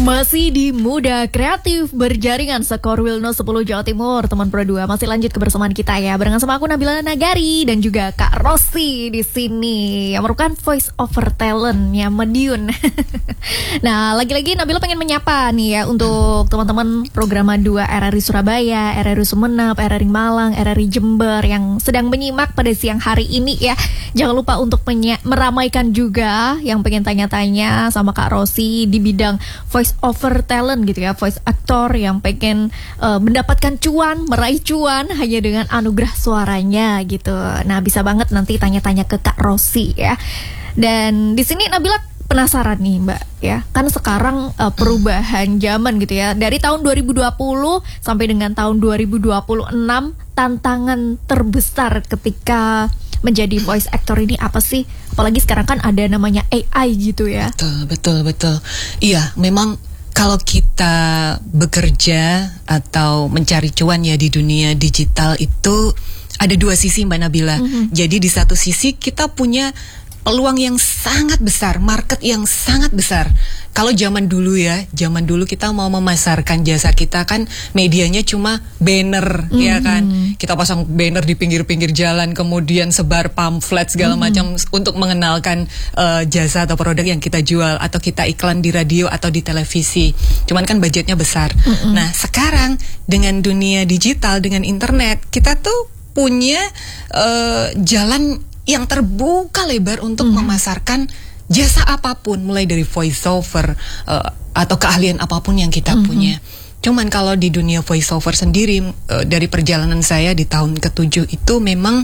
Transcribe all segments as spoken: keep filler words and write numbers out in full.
Masih di Muda Kreatif Berjaringan Sekor Wilno sepuluh Jawa Timur, teman Pro dua. Masih lanjut kebersamaan kita ya, barengan sama aku Nabila Nagari dan juga Kak Rosi di sini yang merupakan voice over talentnya Madiun. Nah, lagi-lagi Nabila pengen menyapa nih ya untuk teman-teman program dua R R I Surabaya, R R I Sumeneb, R R I Malang, R R I Jember yang sedang menyimak pada siang hari ini ya. Jangan lupa untuk meramaikan juga yang pengen tanya-tanya sama Kak Rosi di bidang voice over talent gitu ya, voice actor yang pengen uh, mendapatkan cuan, meraih cuan hanya dengan anugerah suaranya gitu. Nah, bisa banget nanti tanya-tanya ke Kak Rosi ya. Dan di sini Nabila penasaran nih Mbak ya, kan sekarang uh, perubahan zaman gitu ya. Dari tahun dua ribu dua puluh sampai dengan tahun dua ribu dua puluh enam, tantangan terbesar ketika menjadi voice actor ini apa sih? Apalagi sekarang kan ada namanya A I gitu ya. Betul, betul, betul. Iya, memang kalau kita bekerja atau mencari cuan ya di dunia digital itu ada dua sisi Mbak Nabila. Mm-hmm. Jadi di satu sisi kita punya peluang yang sangat besar, market yang sangat besar. Kalau zaman dulu ya, zaman dulu kita mau memasarkan jasa kita kan medianya cuma banner, mm-hmm. ya kan. Kita pasang banner di pinggir-pinggir jalan, kemudian sebar pamflet segala mm-hmm. macam untuk mengenalkan uh, jasa atau produk yang kita jual, atau kita iklan di radio atau di televisi. Cuman kan budgetnya besar. Mm-hmm. Nah, sekarang dengan dunia digital, dengan internet, kita tuh punya uh, jalan yang terbuka lebar untuk hmm. memasarkan jasa apapun, mulai dari voiceover uh, atau keahlian apapun yang kita hmm. punya. Cuman kalau di dunia voiceover sendiri, uh, dari perjalanan saya di tahun ketujuh itu memang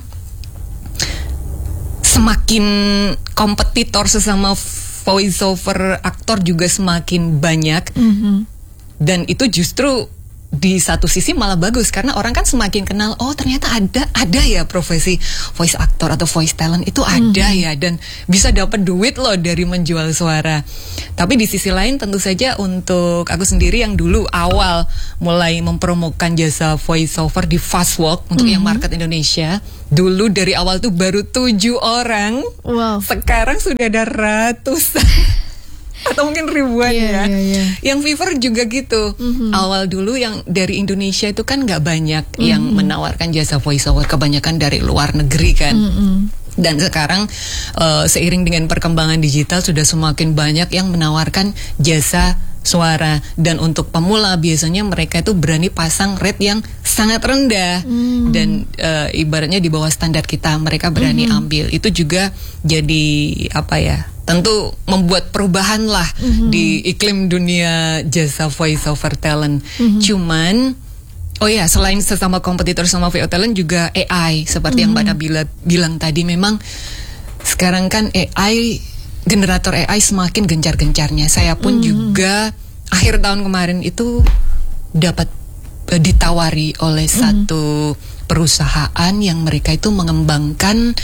semakin kompetitor sesama voiceover aktor juga semakin banyak. Hmm. Dan itu justru di satu sisi malah bagus, karena orang kan semakin kenal, oh ternyata ada ada ya profesi voice actor atau voice talent itu ada hmm. ya, dan bisa dapat duit loh dari menjual suara. Tapi di sisi lain tentu saja untuk aku sendiri yang dulu awal mulai mempromokan jasa voice over di Fastwalk untuk hmm. yang market Indonesia, dulu dari awal tuh baru tujuh orang, wow. Sekarang sudah ada ratusan atau mungkin ribuan yeah, ya. Yeah, yeah. Yang Fiverr juga gitu. Mm-hmm. Awal dulu yang dari Indonesia itu kan nggak banyak mm-hmm. yang menawarkan jasa voiceover, kebanyakan dari luar negeri kan. Mm-hmm. Dan sekarang uh, seiring dengan perkembangan digital sudah semakin banyak yang menawarkan jasa suara. Dan untuk pemula biasanya mereka itu berani pasang rate yang sangat rendah mm. dan uh, ibaratnya di bawah standar kita, mereka berani mm-hmm. ambil. Itu juga jadi apa ya, tentu membuat perubahan lah mm-hmm. di iklim dunia jasa voice over talent. Mm-hmm. Cuman, oh ya, selain sesama kompetitor sama V O talent juga A I seperti mm-hmm. yang Mbak Nabila bilang tadi. Memang sekarang kan A I, generator A I semakin gencar-gencarnya. Saya pun mm-hmm. juga akhir tahun kemarin itu dapat uh, ditawari oleh mm-hmm. satu perusahaan yang mereka itu mengembangkan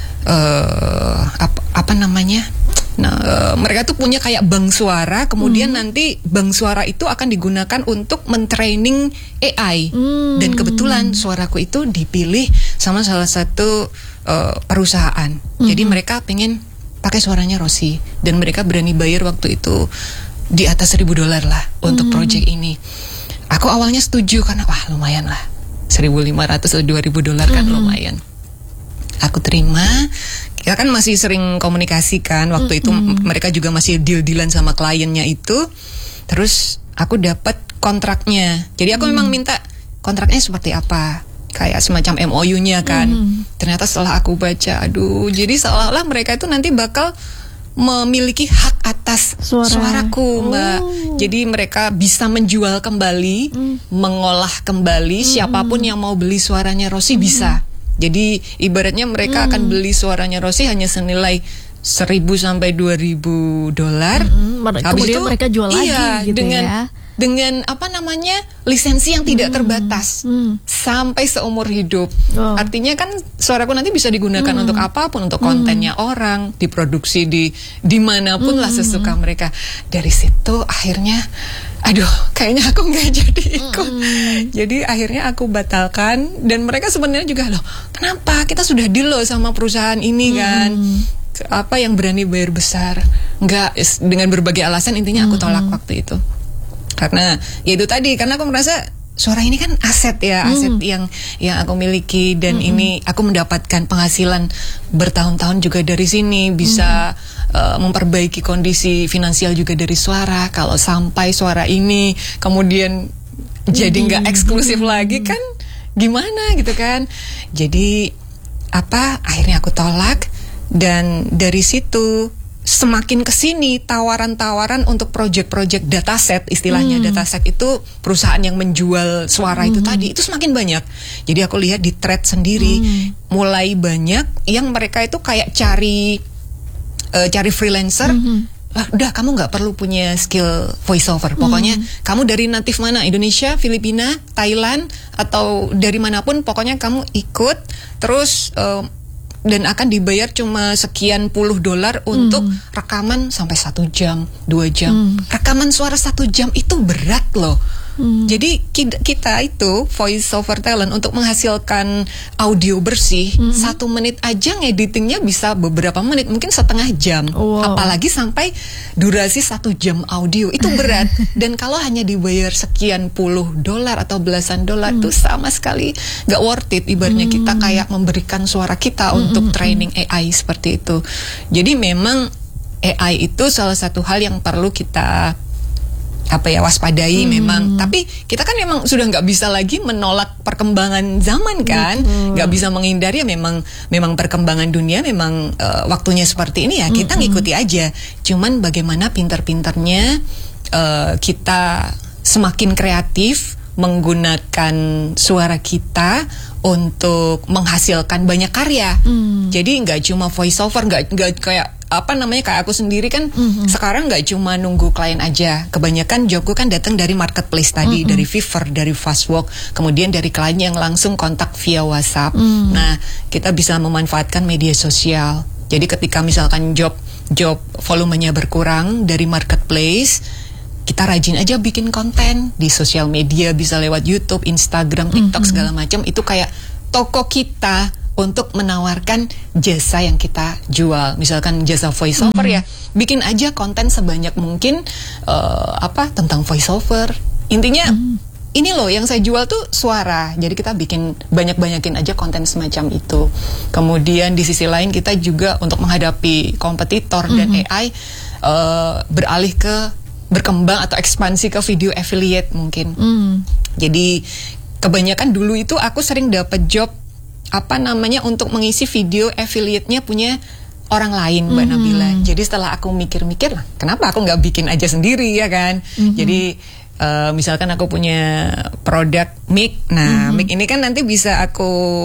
uh, apa, apa namanya? Nah, uh, mereka tuh punya kayak bank suara, kemudian hmm. nanti bank suara itu akan digunakan untuk mentraining A I. Hmm. Dan kebetulan suaraku itu dipilih sama salah satu uh, perusahaan. Hmm. Jadi mereka pengen pakai suaranya Rosi, dan mereka berani bayar waktu itu di atas seribu dolar lah untuk hmm. project ini. Aku awalnya setuju karena wah lumayan lah, seribu lima ratus atau dua ribu dolar kan hmm. lumayan. Aku terima. Kita kan masih sering komunikasi kan, waktu mm-hmm. itu mereka juga masih deal-dealan sama kliennya itu. Terus aku dapat kontraknya. Jadi aku mm. memang minta kontraknya seperti apa, kayak semacam M O U-nya kan. Mm. Ternyata setelah aku baca, aduh, jadi seolah-olah mereka itu nanti bakal memiliki hak atas Suara. suaraku, Mbak. Oh. Jadi mereka bisa menjual kembali, mm. mengolah kembali, mm. siapapun yang mau beli suaranya Rosi mm. bisa. Jadi ibaratnya mereka hmm. akan beli suaranya Rosi hanya senilai seribu sampai dua ribu dolar. Hmm, Habis kemudian itu mereka jual iya, lagi gitu dengan, ya. Dengan apa namanya, lisensi yang tidak hmm. terbatas hmm. sampai seumur hidup. Oh. Artinya kan suaraku nanti bisa digunakan hmm. untuk apapun, untuk kontennya hmm. orang, diproduksi di dimanapun hmm. lah sesuka mereka. Dari situ akhirnya, aduh, kayaknya aku nggak jadi ikut. Mm. Jadi akhirnya aku batalkan. Dan mereka sebenarnya juga, loh, kenapa? Kita sudah deal loh sama perusahaan ini mm. kan. Apa yang berani bayar besar? Nggak, dengan berbagai alasan, intinya aku tolak mm. waktu itu. Karena ya itu tadi, karena aku merasa suara ini kan aset ya, aset mm. yang yang aku miliki, dan mm-hmm. ini aku mendapatkan penghasilan bertahun-tahun juga dari sini, bisa mm. uh, memperbaiki kondisi finansial juga dari suara. Kalau sampai suara ini kemudian jadi nggak eksklusif mm. lagi kan gimana gitu kan. Jadi apa, akhirnya aku tolak, dan dari situ semakin kesini tawaran-tawaran untuk project-project dataset, istilahnya hmm. dataset itu perusahaan yang menjual suara hmm. itu tadi, itu semakin banyak. Jadi aku lihat di thread sendiri hmm. mulai banyak yang mereka itu kayak cari uh, cari freelancer. Hmm. Ah, udah kamu nggak perlu punya skill voiceover, pokoknya hmm. kamu dari native mana, Indonesia, Filipina, Thailand, atau dari manapun, pokoknya kamu ikut terus. Uh, Dan akan dibayar cuma sekian puluh dolar untuk hmm. rekaman sampai satu jam, dua jam. Hmm. Rekaman suara satu jam itu berat loh. Hmm. Jadi kita itu voice over talent untuk menghasilkan audio bersih, hmm. satu menit aja ngeditingnya bisa beberapa menit, mungkin setengah jam. Wow. Apalagi sampai durasi satu jam audio, itu berat. Dan kalau hanya dibayar sekian puluh dolar atau belasan dolar, itu hmm. sama sekali gak worth it. Ibaratnya hmm. kita kayak memberikan suara kita hmm. untuk training A I seperti itu. Jadi memang A I itu salah satu hal yang perlu kita apa ya waspadai hmm. memang. Tapi kita kan memang sudah nggak bisa lagi menolak perkembangan zaman kan, nggak hmm. bisa menghindari ya, memang memang perkembangan dunia memang uh, waktunya seperti ini ya, kita hmm. ngikuti aja. Cuman bagaimana pintar-pintarnya uh, kita semakin kreatif menggunakan suara kita untuk menghasilkan banyak karya. Hmm. Jadi nggak cuma voice over, nggak nggak kayak apa namanya, kayak aku sendiri kan mm-hmm. sekarang nggak cuma nunggu klien aja. Kebanyakan jobku kan datang dari marketplace tadi, mm-hmm. dari Fiverr, dari Fastwork, kemudian dari klien yang langsung kontak via WhatsApp. Mm. Nah, kita bisa memanfaatkan media sosial. Jadi ketika misalkan job job volumenya berkurang dari marketplace, kita rajin aja bikin konten di sosial media, bisa lewat YouTube, Instagram, TikTok, mm-hmm. segala macam. Itu kayak toko kita untuk menawarkan jasa yang kita jual, misalkan jasa voiceover mm-hmm. ya, bikin aja konten sebanyak mungkin uh, apa tentang voiceover. Intinya mm-hmm. ini loh yang saya jual tuh suara. Jadi kita bikin banyak-banyakin aja konten semacam itu. Kemudian di sisi lain kita juga untuk menghadapi kompetitor mm-hmm. dan A I uh, beralih ke berkembang atau ekspansi ke video affiliate mungkin. Mm. Jadi kebanyakan dulu itu aku sering dapat job apa namanya untuk mengisi video affiliate-nya punya orang lain, Mbak mm-hmm. Nabila. Jadi setelah aku mikir-mikir, kenapa aku nggak bikin aja sendiri ya kan? Mm-hmm. Jadi uh, misalkan aku punya produk mic, nah mm-hmm. mic ini kan nanti bisa aku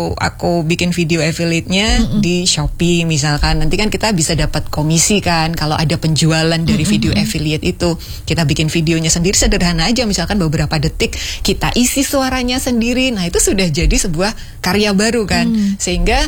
aku bikin video affiliate-nya mm-hmm. di Shopee misalkan. Nanti kan kita bisa dapat komisi kan kalau ada penjualan dari mm-hmm. video affiliate itu. Kita bikin videonya sendiri, sederhana aja, misalkan beberapa detik, kita isi suaranya sendiri. Nah, itu sudah jadi sebuah karya baru kan. Mm. Sehingga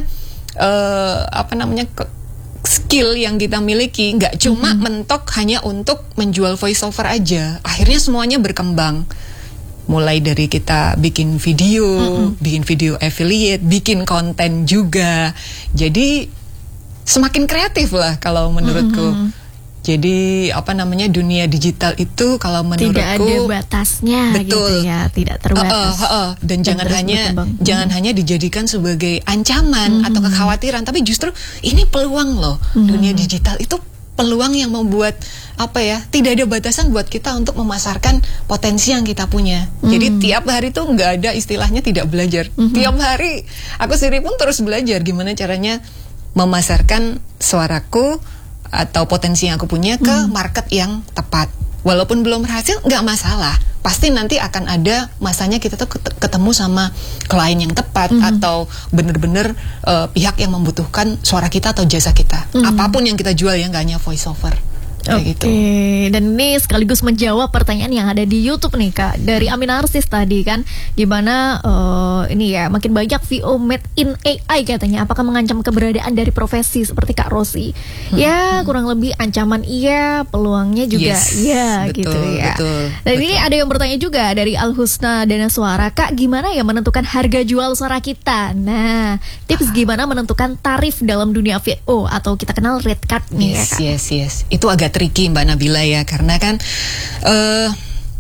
uh, apa namanya skill yang kita miliki nggak cuma mm-hmm. mentok hanya untuk menjual voiceover aja. Akhirnya semuanya berkembang. Mulai dari kita bikin video, mm-hmm. bikin video affiliate, bikin konten juga. Jadi semakin kreatif lah kalau menurutku. Mm-hmm. Jadi apa namanya dunia digital itu kalau menurutku tidak ada batasnya, betul, gitu ya, tidak terbatas. Uh, uh, uh, uh. Dan, dan jangan hanya berkembang. jangan hmm. hanya dijadikan sebagai ancaman hmm. atau kekhawatiran, tapi justru ini peluang loh. Hmm. Dunia digital itu peluang yang membuat apa ya, tidak ada batasan buat kita untuk memasarkan potensi yang kita punya. Hmm. Jadi tiap hari tuh nggak ada istilahnya tidak belajar. Hmm. Tiap hari aku sendiri pun terus belajar gimana caranya memasarkan suaraku atau potensi yang aku punya ke hmm. market yang tepat. Walaupun belum berhasil, nggak masalah. Pasti nanti akan ada masanya kita tuh ketemu sama klien yang tepat hmm. atau bener-bener uh, pihak yang membutuhkan suara kita atau jasa kita. Hmm. Apapun yang kita jual ya, nggak hanya voice over. Oke, okay. gitu. Dan ini sekaligus menjawab pertanyaan yang ada di YouTube nih Kak, dari Amin Arsis tadi kan, gimana uh, ini ya makin banyak V O made in A I katanya, apakah mengancam keberadaan dari profesi seperti Kak Rosi? Hmm. Ya kurang lebih ancaman iya, peluangnya juga yes, iya betul, gitu ya. Betul, Dan betul. Ini ada yang bertanya juga dari Al Husna Dana Suara, Kak gimana ya menentukan harga jual suara kita? Nah tips gimana menentukan tarif dalam dunia V O atau kita kenal rate card nih yes, ya Kak? Yes yes, itu agak tricky Mbak Nabila ya, karena kan uh,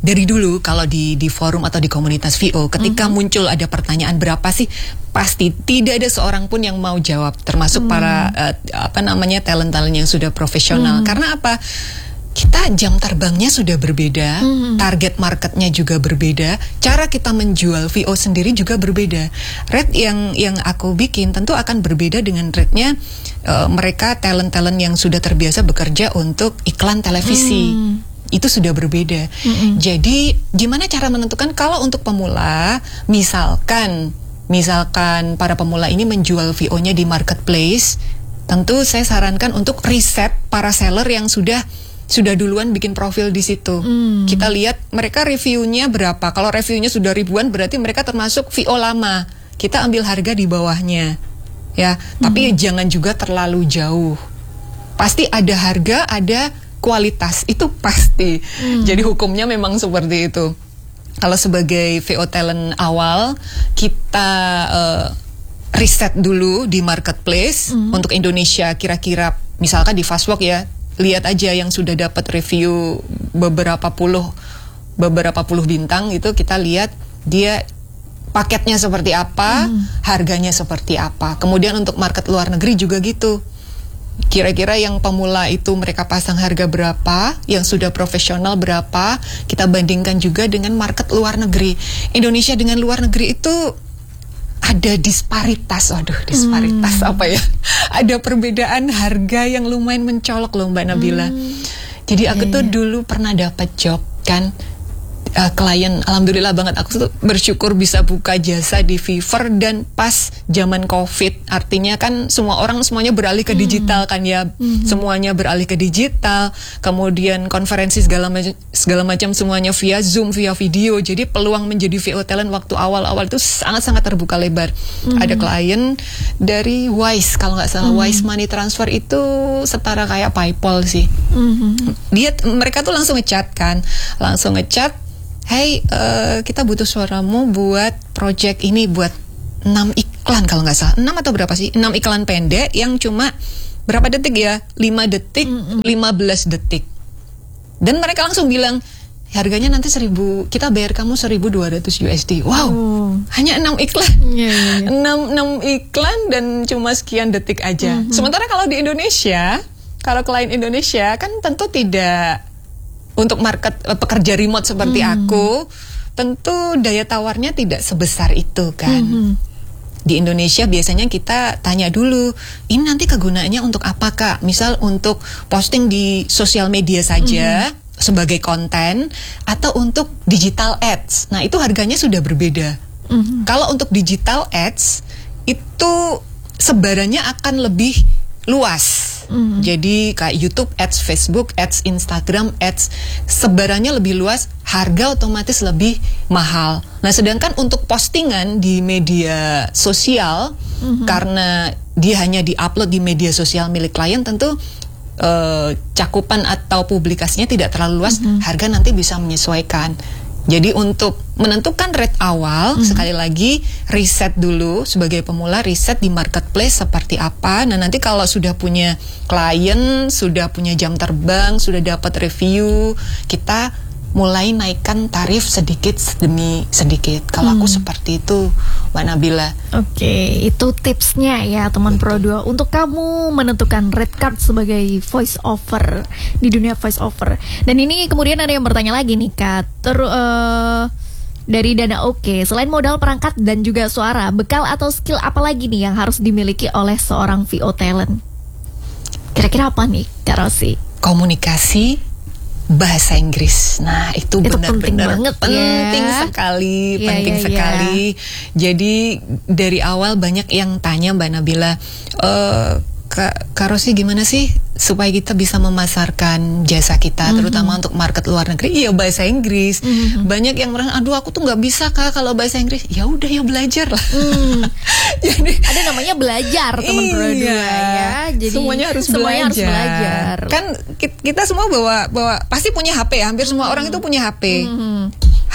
dari dulu kalau di di forum atau di komunitas V O ketika mm-hmm. muncul ada pertanyaan berapa sih, pasti tidak ada seorang pun yang mau jawab, termasuk mm. para uh, apa namanya talent-talent yang sudah profesional. Mm. Karena apa? Kita jam terbangnya sudah berbeda, mm. target marketnya juga berbeda, cara kita menjual V O sendiri juga berbeda. Rate yang yang aku bikin tentu akan berbeda dengan rate-nya uh, mereka talent-talent yang sudah terbiasa bekerja untuk iklan televisi. Mm. Itu sudah berbeda. Mm-hmm. Jadi gimana cara menentukan kalau untuk pemula, misalkan misalkan para pemula ini menjual V O-nya di marketplace, tentu saya sarankan untuk riset para seller yang sudah sudah duluan bikin profil di situ. Mm. Kita lihat mereka reviewnya berapa. Kalau reviewnya sudah ribuan, berarti mereka termasuk V O lama. Kita ambil harga di bawahnya, ya. Mm. Tapi jangan juga terlalu jauh. Pasti ada harga, ada kualitas, itu pasti. Hmm. Jadi hukumnya memang seperti itu. Kalau sebagai V O talent awal, kita uh, riset dulu di marketplace hmm. untuk Indonesia, kira-kira misalkan di Fastwork ya, lihat aja yang sudah dapat review beberapa puluh beberapa puluh bintang itu, kita lihat dia paketnya seperti apa, hmm. harganya seperti apa. Kemudian untuk market luar negeri juga gitu. Kira-kira yang pemula itu mereka pasang harga berapa, yang sudah profesional berapa, kita bandingkan juga dengan market luar negeri. Indonesia dengan luar negeri itu ada disparitas, waduh disparitas hmm. apa ya, ada perbedaan harga yang lumayan mencolok loh Mbak Nabila. Hmm. Jadi aku yeah, tuh yeah. dulu pernah dapat job kan, Uh, klien, alhamdulillah banget aku tuh bersyukur bisa buka jasa di Fiverr dan pas zaman COVID, artinya kan semua orang semuanya beralih ke digital kan ya, mm-hmm. semuanya beralih ke digital, kemudian konferensi segala macam segala macam semuanya via Zoom, via video. Jadi peluang menjadi V O talent waktu awal-awal itu sangat-sangat terbuka lebar. Mm-hmm. Ada klien dari Wise, kalau nggak salah, mm-hmm. Wise Money Transfer itu setara kayak PayPal sih. Mm-hmm. Dia mereka tuh langsung ngechat kan, langsung ngechat, hey, uh, kita butuh suaramu buat project ini, buat enam iklan kalau nggak salah. enam atau berapa sih? enam iklan pendek yang cuma berapa detik ya? lima detik, mm-hmm. lima belas detik. Dan mereka langsung bilang, harganya nanti seribu, kita bayar kamu seribu dua ratus U S D. Wow, oh. hanya enam iklan. Yeah, yeah, yeah. enam, enam iklan dan cuma sekian detik aja. Mm-hmm. Sementara kalau di Indonesia, kalau klien Indonesia kan tentu tidak, untuk market uh, pekerja remote seperti hmm. aku, tentu daya tawarnya tidak sebesar itu kan. Hmm. Di Indonesia biasanya kita tanya dulu, ini nanti kegunaannya untuk apa Kak? Misal untuk posting di sosial media saja hmm. sebagai konten, atau untuk digital ads. Nah itu harganya sudah berbeda. Hmm. Kalau untuk digital ads itu sebarannya akan lebih luas. Mm-hmm. Jadi kayak YouTube ads, Facebook ads, Instagram ads, sebarannya lebih luas, harga otomatis lebih mahal. Nah sedangkan untuk postingan di media sosial, mm-hmm. karena dia hanya di-upload di media sosial milik klien, tentu uh, cakupan atau publikasinya tidak terlalu luas, mm-hmm. harga nanti bisa menyesuaikan. Jadi untuk menentukan rate awal, mm-hmm. sekali lagi riset dulu sebagai pemula, riset di marketplace seperti apa. Nah nanti kalau sudah punya klien, sudah punya jam terbang, sudah dapat review, kita mulai naikkan tarif sedikit demi sedikit. Kalau hmm. aku seperti itu, Mbak Nabila. Oke, okay, itu tipsnya ya teman Pro dua untuk kamu menentukan red card sebagai voice over di dunia voice over. Dan ini kemudian ada yang bertanya lagi nih Kak, ter uh, dari Dana Oke, selain modal perangkat dan juga suara, bekal atau skill apa lagi nih yang harus dimiliki oleh seorang V O talent? Kira-kira apa nih Kak Rosi? Komunikasi, bahasa Inggris. Nah, itu, itu benar-benar penting banget penting ya. sekali, ya, penting ya, sekali. Ya. Jadi dari awal banyak yang tanya Mbak Nabila, uh, Kak, Kak Rosi gimana sih supaya kita bisa memasarkan jasa kita, mm-hmm. terutama untuk market luar negeri? Iya, bahasa Inggris. Mm-hmm. Banyak yang merasa, aduh aku tuh nggak bisa Kak kalau bahasa Inggris. Ya udah ya belajar lah. Mm. Jadi ada namanya belajar teman iya, Pro dua ya. Jadi semuanya harus semuanya belajar. harus belajar. Kan kita semua bawa bawa pasti punya H P ya. Hampir semua mm-hmm. orang itu punya H P. Mm-hmm. H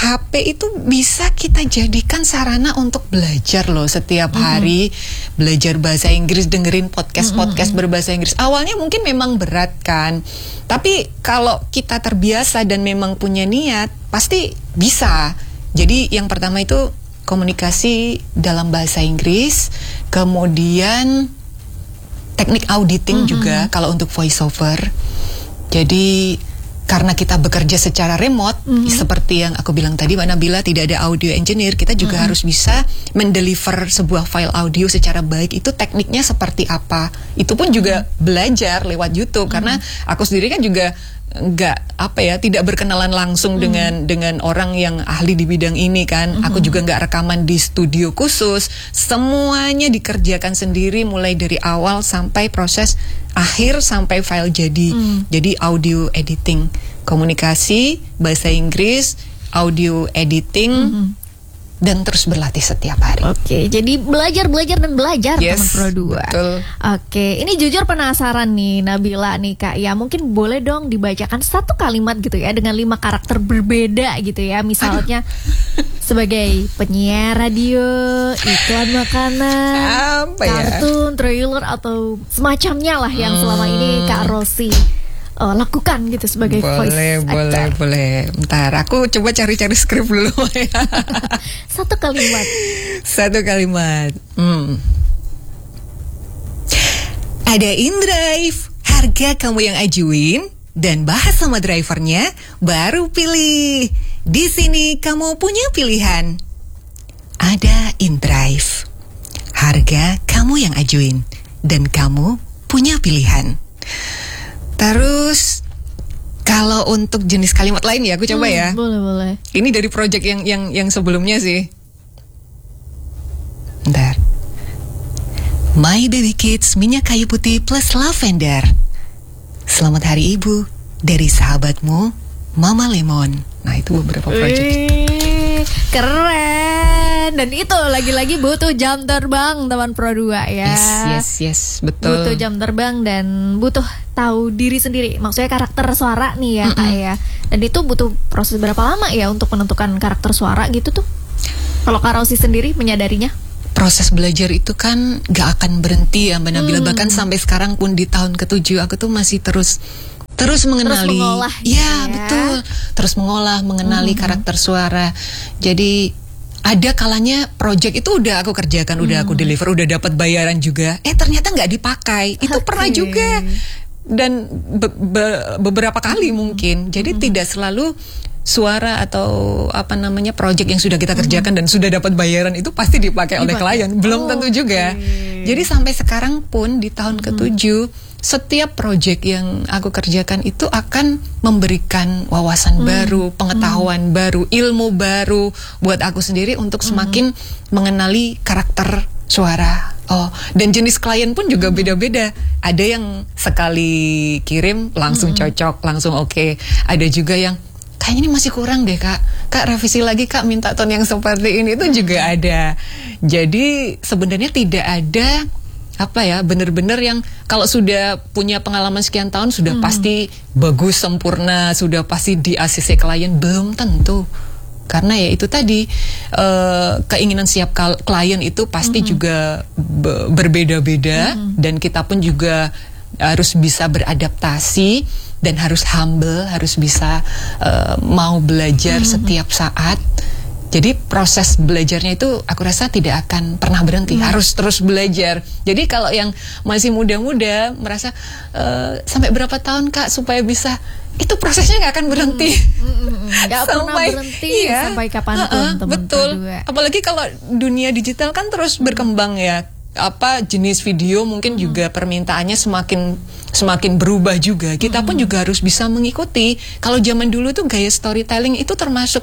H P itu bisa kita jadikan sarana untuk belajar loh setiap hari, mm-hmm. belajar bahasa Inggris, dengerin podcast-podcast mm-hmm. berbahasa Inggris. Awalnya mungkin memang berat kan, tapi kalau kita terbiasa dan memang punya niat, pasti bisa. Jadi yang pertama itu komunikasi dalam bahasa Inggris, kemudian teknik auditing mm-hmm. juga kalau untuk voiceover. Jadi karena kita bekerja secara remote, mm-hmm. seperti yang aku bilang tadi, Mbak Nabila, tidak ada audio engineer, kita juga mm-hmm. harus bisa mendeliver sebuah file audio secara baik. Itu tekniknya seperti apa? Itu pun juga mm-hmm. belajar lewat YouTube, mm-hmm. karena aku sendiri kan juga nggak apa ya, tidak berkenalan langsung mm-hmm. dengan dengan orang yang ahli di bidang ini kan. Mm-hmm. Aku juga nggak rekaman di studio khusus. Semuanya dikerjakan sendiri mulai dari awal sampai proses akhir sampai file jadi. Mm. Jadi audio editing, komunikasi, bahasa Inggris, audio editing. Mm-hmm. Dan terus berlatih setiap hari. Oke, jadi belajar, belajar dan belajar, yes, teman Pro dua. Betul. Oke, ini jujur penasaran nih Nabila nih Kak. Ya mungkin boleh dong dibacakan satu kalimat gitu ya dengan lima karakter berbeda gitu ya. Misalnya sebagai penyiar radio, iklan makanan, apa ya? kartun, trailer atau semacamnya lah yang selama ini Kak Rosi Uh, lakukan gitu sebagai boleh, voice actor. Boleh, boleh. Bentar, aku coba cari-cari skrip dulu. Satu kalimat. Satu kalimat. Hmm. Ada InDrive, harga kamu yang ajuin dan bahas sama drivernya, baru pilih. Di sini kamu punya pilihan. Ada InDrive, harga kamu yang ajuin dan kamu punya pilihan. Terus kalau untuk jenis kalimat lain ya aku coba hmm, ya. Boleh boleh. Ini dari project yang yang yang sebelumnya sih. Bentar. My Baby Kids minyak kayu putih plus lavender. Selamat Hari Ibu dari sahabatmu Mama Lemon. Nah itu beberapa project. Wih, keren. Dan itu lagi-lagi butuh jam terbang teman Pro dua ya. Yes yes yes betul. Butuh jam terbang dan butuh tahu diri sendiri. Maksudnya karakter suara nih ya Kak ya. Dan itu butuh proses berapa lama ya untuk menentukan karakter suara gitu tuh? Kalau Kak Rosi sendiri menyadarinya? Proses belajar itu kan gak akan berhenti ya Mbak Nabila. Hmm. Bahkan sampai sekarang pun di tahun ketujuh aku tuh masih terus terus mengenali. Terus mengolah ya, ya betul. Terus mengolah, mengenali hmm. karakter suara. Jadi ada kalanya project itu udah aku kerjakan, hmm. udah aku deliver, udah dapat bayaran juga. Eh ternyata nggak dipakai. Itu okay. pernah juga. Dan be be beberapa kali hmm. mungkin. Jadi hmm. tidak selalu suara atau apa namanya project yang sudah kita kerjakan hmm. dan sudah dapat bayaran itu pasti dipakai, dipakai. oleh klien. Belum oh, tentu juga. Okay. Jadi sampai sekarang pun di tahun hmm. ketujuh, setiap project yang aku kerjakan itu akan memberikan wawasan hmm. baru, pengetahuan hmm. baru, ilmu baru buat aku sendiri untuk semakin hmm. mengenali karakter suara. Oh, dan jenis klien pun juga beda-beda. Ada yang sekali kirim langsung hmm. cocok, langsung oke. Okay. Ada juga yang kayaknya ini masih kurang deh Kak. Kak revisi lagi Kak, minta tone yang seperti ini. Itu juga ada. Jadi sebenarnya tidak ada apa ya, bener-bener yang kalau sudah punya pengalaman sekian tahun sudah hmm. pasti bagus, sempurna, sudah pasti di A C C klien. Belum tentu. Karena ya itu tadi uh, keinginan siap klien itu pasti hmm. juga be berbeda-beda hmm. dan kita pun juga harus bisa beradaptasi dan harus humble, harus bisa uh, mau belajar hmm. setiap saat. Jadi proses belajarnya itu aku rasa tidak akan pernah berhenti, hmm. harus terus belajar. Jadi kalau yang masih muda-muda merasa uh, sampai berapa tahun Kak supaya bisa, itu prosesnya nggak akan berhenti. Hmm. Hmm. Gak pernah berhenti iya. sampai kapanpun. Uh -uh, betul. Apalagi kalau dunia digital kan terus berkembang ya. Apa jenis video mungkin hmm. juga permintaannya semakin semakin berubah juga. Kita hmm. pun juga harus bisa mengikuti. Kalau zaman dulu tuh gaya storytelling itu termasuk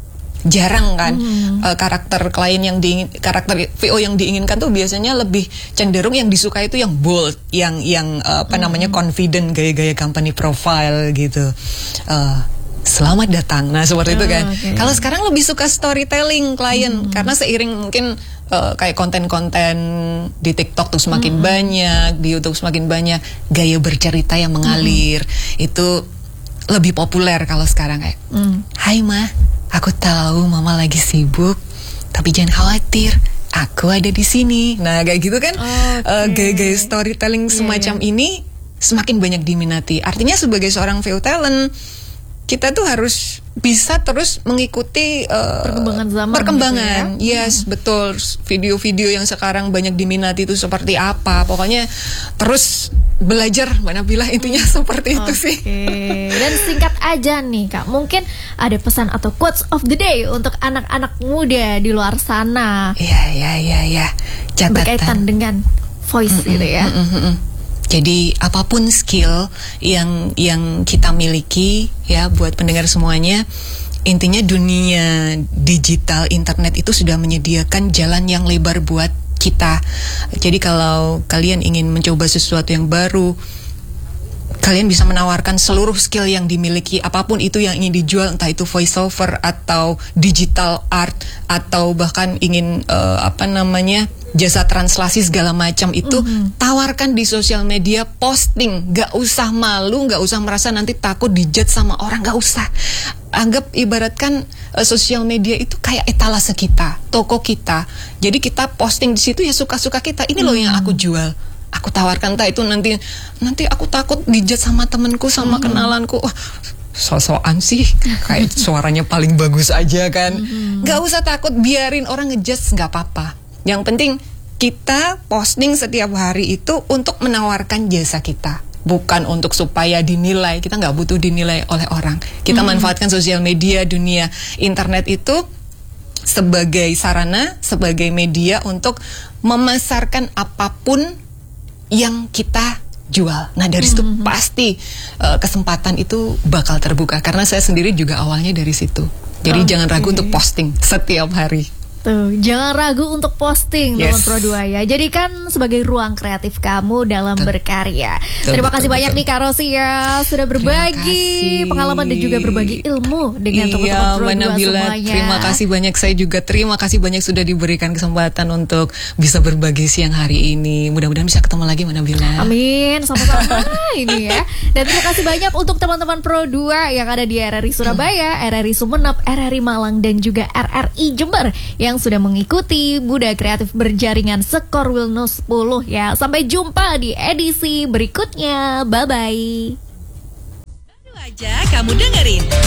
jarang kan. hmm. uh, karakter klien yang diingin, karakter V O yang diinginkan tuh biasanya lebih cenderung yang disuka itu yang bold, yang yang uh, apa hmm. namanya confident, gaya-gaya company profile gitu. Uh, Selamat datang, nah seperti oh, itu kan. Okay. Kalau sekarang lebih suka storytelling klien hmm. karena seiring mungkin uh, kayak konten-konten di TikTok tuh semakin hmm. banyak, di YouTube semakin banyak, gaya bercerita yang mengalir hmm. itu lebih populer kalau sekarang kayak, hmm. Hai Ma, aku tahu mama lagi sibuk, tapi jangan khawatir, aku ada di sini. Nah kayak gitu kan, okay. uh, gaya-gaya storytelling semacam yeah. ini semakin banyak diminati. Artinya sebagai seorang V O talent, kita tuh harus bisa terus mengikuti uh, perkembangan zaman. Perkembangan, gitu ya? Yes, hmm. betul. Video-video yang sekarang banyak diminati itu seperti apa? Pokoknya terus belajar, Mbak Nabila, intinya seperti itu okay. sih. Dan singkat aja nih Kak, mungkin ada pesan atau quotes of the day untuk anak-anak muda di luar sana. Iya, iya, iya, iya. Catatan berkaitan dengan voice mm-mm, gitu ya. Mm-mm, mm-mm. Jadi apapun skill yang yang kita miliki ya, buat pendengar semuanya, intinya dunia digital internet itu sudah menyediakan jalan yang lebar buat kita. Jadi kalau kalian ingin mencoba sesuatu yang baru, kalian bisa menawarkan seluruh skill yang dimiliki, apapun itu yang ingin dijual, entah itu voiceover atau digital art atau bahkan ingin uh, apa namanya jasa translasi segala macam itu, mm-hmm. tawarkan di sosial media, posting, gak usah malu, gak usah merasa nanti takut dijudge sama orang, gak usah. Anggap ibaratkan uh, sosial media itu kayak etalase kita, toko kita. Jadi kita posting di situ ya suka-suka kita. Ini loh mm. yang aku jual. Aku tawarkan, entah itu nanti nanti aku takut dijudge sama temenku, sama mm. kenalanku. Wah, so-soan sih, kayak suaranya paling bagus aja kan. Mm. Gak usah takut, biarin orang ngejudge, gak apa-apa. Yang penting kita posting setiap hari itu untuk menawarkan jasa kita, bukan untuk supaya dinilai. Kita nggak butuh dinilai oleh orang. Kita hmm. manfaatkan sosial media, dunia internet itu sebagai sarana, sebagai media untuk memasarkan apapun yang kita jual. Nah dari situ hmm. pasti uh, kesempatan itu bakal terbuka. Karena saya sendiri juga awalnya dari situ. Jadi okay. jangan ragu untuk posting setiap hari. Tuh, jangan ragu untuk posting yes. teman Pro dua ya. Jadikan sebagai ruang kreatif kamu dalam betul. berkarya. Betul, Terima betul, kasih betul, banyak betul. nih Kak Rosi ya, sudah berbagi pengalaman dan juga berbagi ilmu dengan iya, teman-teman Pro dua Nabila, semuanya. Terima kasih banyak, saya juga terima kasih banyak sudah diberikan kesempatan untuk bisa berbagi siang hari ini. Mudah-mudahan bisa ketemu lagi Mbak Nabila. Amin, sama-sama ini ya. Dan terima kasih banyak untuk teman-teman Pro dua yang ada di R R I Surabaya, R R I Sumeneb, R R I Malang dan juga R R I Jember yang yang sudah mengikuti Muda Kreatif Berjaringan Sekorwilno sepuluh ya. Sampai jumpa di edisi berikutnya. Bye bye. Baru aja kamu dengerin